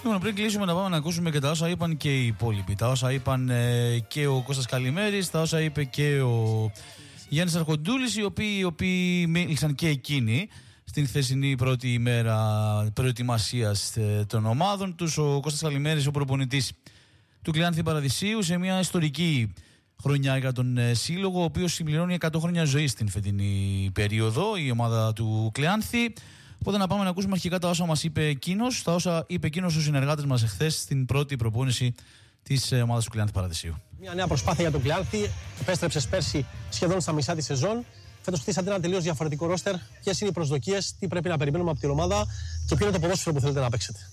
Λοιπόν, πριν κλείσουμε να πάμε να ακούσουμε και τα όσα είπαν και οι υπόλοιποι. Τα όσα είπαν και ο Κώστας Καλημέρης, τα όσα είπε και ο Γιάννης Αρχοντούλης, οι οποίοι μίλησαν και εκείνοι στην χθεσινή πρώτη ημέρα προετοιμασίας των ομάδων τους. Ο Κώστας Καλημέρης, ο προπονητής του Κλεάνθη Παραδεισίου, σε μια ιστορική χρονιά για τον σύλλογο, ο οποίος συμπληρώνει 100 χρόνια ζωή στην φετινή περίοδο, η ομάδα του Κλεάνθη. Οπότε να πάμε να ακούσουμε αρχικά τα όσα μας είπε εκείνος, τα όσα είπε εκείνος στους συνεργάτες μας εχθές στην πρώτη προπόνηση της ομάδας του Κλεάνθη Παραδεισίου. Μια νέα προσπάθεια για τον Κλεάνθη. Επέστρεψες πέρσι σχεδόν στα μισά τη σεζόν. Φέτος χτίσατε ένα τελείως διαφορετικό ρόστερ. Ποιες είναι οι προσδοκίες, τι πρέπει να περιμένουμε από την ομάδα και ποιο είναι το ποδόσφαιρο που θέλετε να παίξετε?